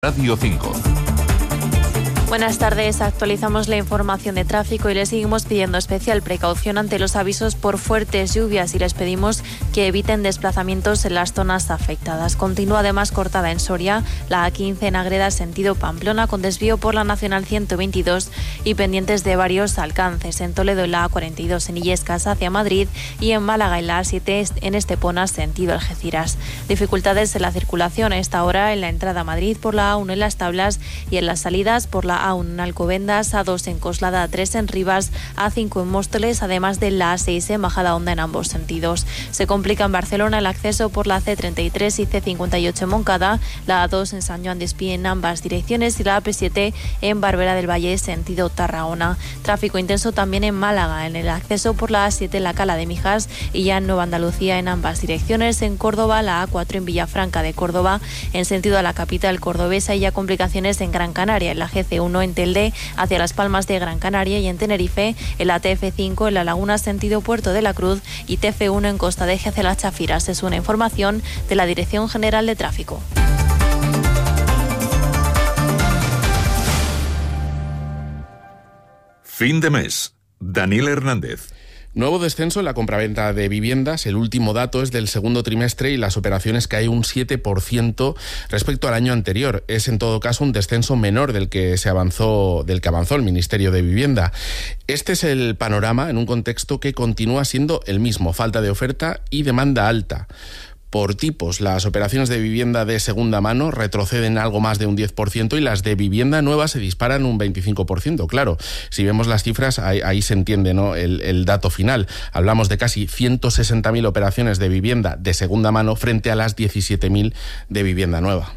Radio 5. Buenas tardes, actualizamos la información de tráfico y les seguimos pidiendo especial precaución ante los avisos por fuertes lluvias y les pedimos que eviten desplazamientos en las zonas afectadas. Continúa además cortada en Soria la A15 en Agreda sentido Pamplona con desvío por la Nacional 122 y pendientes de varios alcances. En Toledo en la A42 en Illescas hacia Madrid y en Málaga en la A7 en Estepona sentido Algeciras. Dificultades en la circulación a esta hora en la entrada a Madrid por la A1 en Las Tablas y en las salidas por la A1 en Alcobendas, A2 en Coslada, A3 en Rivas, A5 en Móstoles, además de la A6 en Majadahonda en ambos sentidos. Se complica en Barcelona el acceso por la C33 y C58 en Moncada, la A2 en San Joan de Espí en ambas direcciones y la AP7 en Barberá del Valle sentido Tarragona. Tráfico intenso también en Málaga, en el acceso por la A7 en la Cala de Mijas y ya en Nueva Andalucía en ambas direcciones. En Córdoba, la A4 en Villafranca de Córdoba en sentido a la capital cordobesa y ya complicaciones en Gran Canaria, en la GC1 en Telde hacia Las Palmas de Gran Canaria y en Tenerife, en la TF5 en La Laguna sentido Puerto de la Cruz y TF1 en Costa de Eje hacia Las Chafiras. Es una información de la Dirección General de Tráfico. Fin de mes. Daniel Hernández. Nuevo descenso en la compraventa de viviendas. El último dato es del segundo trimestre y las operaciones caen un 7% respecto al año anterior. Es en todo caso un descenso menor del que avanzó el Ministerio de Vivienda. Este es el panorama en un contexto que continúa siendo el mismo: falta de oferta y demanda alta. Por tipos, las operaciones de vivienda de segunda mano retroceden algo más de un 10% y las de vivienda nueva se disparan un 25%. Claro, si vemos las cifras, ahí se entiende, ¿no?, el dato final. Hablamos de casi 160.000 operaciones de vivienda de segunda mano frente a las 17.000 de vivienda nueva.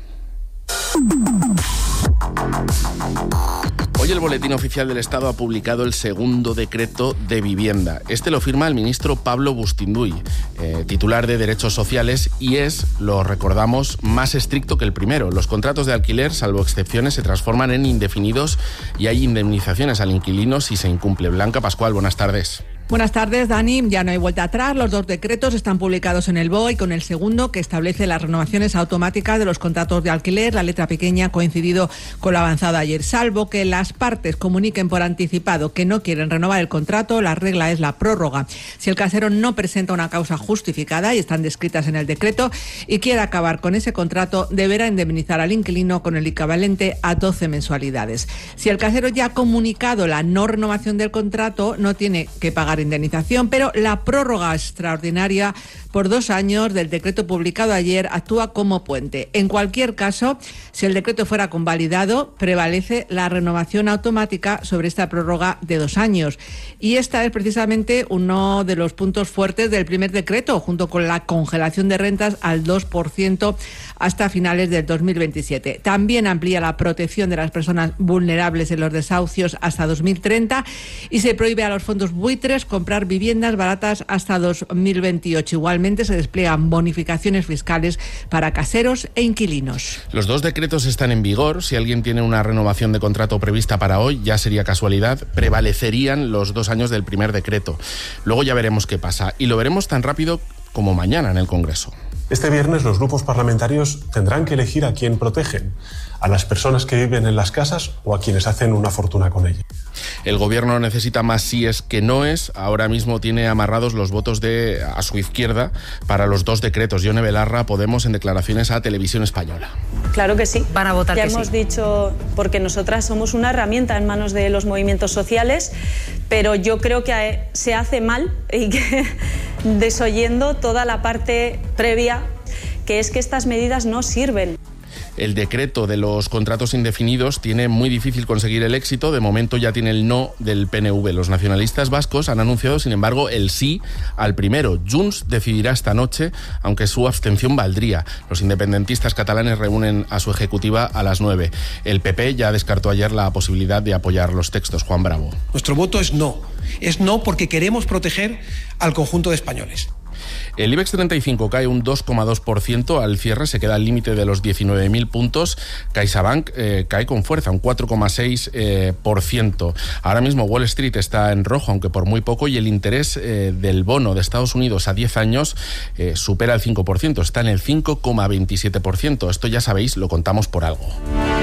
Hoy el Boletín Oficial del Estado ha publicado el segundo decreto de vivienda. Este lo firma el ministro Pablo Bustinduy, titular de Derechos Sociales, y es, lo recordamos, más estricto que el primero. Los contratos de alquiler, salvo excepciones, se transforman en indefinidos y hay indemnizaciones al inquilino si se incumple. Blanca Pascual, buenas tardes. Buenas tardes, Dani. Ya no hay vuelta atrás. Los dos decretos están publicados en el BOE, con el segundo, que establece las renovaciones automáticas de los contratos de alquiler. La letra pequeña ha coincidido con la avanzada ayer. Salvo que las partes comuniquen por anticipado que no quieren renovar el contrato, la regla es la prórroga. Si el casero no presenta una causa justificada, y están descritas en el decreto, y quiere acabar con ese contrato, deberá indemnizar al inquilino con el equivalente a 12 mensualidades. Si el casero ya ha comunicado la no renovación del contrato, no tiene que pagar indemnización, pero la prórroga extraordinaria por 2 años del decreto publicado ayer actúa como puente. En cualquier caso, si el decreto fuera convalidado, prevalece la renovación automática sobre esta prórroga de 2 años. Y esta es precisamente uno de los puntos fuertes del primer decreto, junto con la congelación de rentas al 2% hasta finales del 2027. También amplía la protección de las personas vulnerables en los desahucios hasta 2030 y se prohíbe a los fondos buitres comprar viviendas baratas hasta 2028. Igualmente se despliegan bonificaciones fiscales para caseros e inquilinos. Los dos decretos están en vigor. Si alguien tiene una renovación de contrato prevista para hoy, ya sería casualidad, prevalecerían los 2 años del primer decreto. Luego ya veremos qué pasa, y lo veremos tan rápido como mañana en el Congreso. Este viernes los grupos parlamentarios tendrán que elegir a quién protegen, a las personas que viven en las casas o a quienes hacen una fortuna con ellas. El gobierno necesita más síes que noes. Ahora mismo tiene amarrados los votos a su izquierda para los 2 decretos. Yone Belarra, Podemos, en declaraciones a Televisión Española. Claro que sí. Van a votar ya que hemos sí. dicho, porque nosotras somos una herramienta en manos de los movimientos sociales, pero yo creo que se hace mal y que desoyendo toda la parte previa, que es que estas medidas no sirven. El decreto de los contratos indefinidos tiene muy difícil conseguir el éxito. De momento ya tiene el no del PNV. Los nacionalistas vascos han anunciado, sin embargo, el sí al primero. Junts decidirá esta noche, aunque su abstención valdría. Los independentistas catalanes reúnen a su ejecutiva a las 9. El PP ya descartó ayer la posibilidad de apoyar los textos. Juan Bravo. Nuestro voto es no. Es no porque queremos proteger al conjunto de españoles. El IBEX 35 cae un 2,2% al cierre, se queda al límite de los 19.000 puntos. CaixaBank cae con fuerza, un 4,6%. Ahora mismo Wall Street está en rojo, aunque por muy poco, y el interés del bono de Estados Unidos a 10 años supera el 5%, está en el 5,27%. Esto ya sabéis, lo contamos por algo.